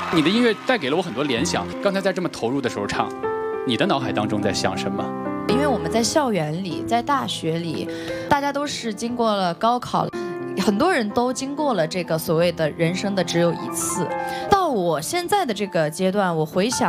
你的音乐带给了我很多联想。刚才在这么投入的时候唱，你的脑海当中在想什么？ 因为我们在校园里，在大学里，大家都是经过了高考，很多人都经过了这个所谓的人生的只有一次。到我现在的这个阶段，我回想